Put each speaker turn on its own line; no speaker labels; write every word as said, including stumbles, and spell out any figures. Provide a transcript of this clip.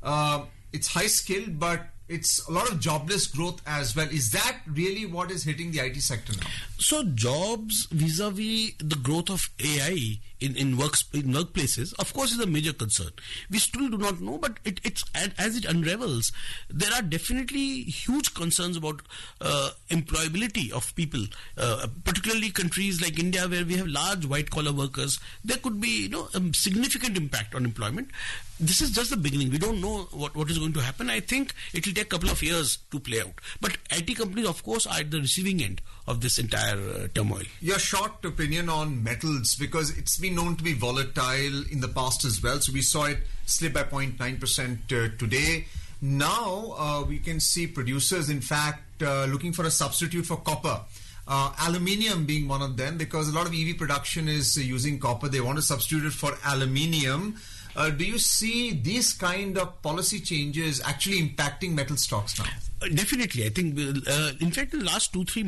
uh, it's high skilled, but it's a lot of jobless growth as well. Is that really what is hitting the I T sector now?
So jobs vis-a-vis the growth of A I in, in, works, in workplaces, of course, is a major concern. We still do not know, but it, it's as it unravels, there are definitely huge concerns about uh, employability of people, uh, particularly countries like India where we have large white-collar workers. There could be, you know, a significant impact on employment. This is just the beginning. We don't know what, what is going to happen. I think it will take a couple of years to play out. But I T companies, of course, are at the receiving end of this entire uh, turmoil.
Your short opinion on metals, because it's been known to be volatile in the past as well. So we saw it slip by zero point nine percent uh, today. Now uh, we can see producers, in fact, uh, looking for a substitute for copper. Uh, aluminium being one of them, because a lot of E V production is uh, using copper. They want to substitute it for aluminium. Uh, do you see these kind of policy changes actually impacting metal stocks now?
Uh, definitely. I think, uh, in fact, in the last two, three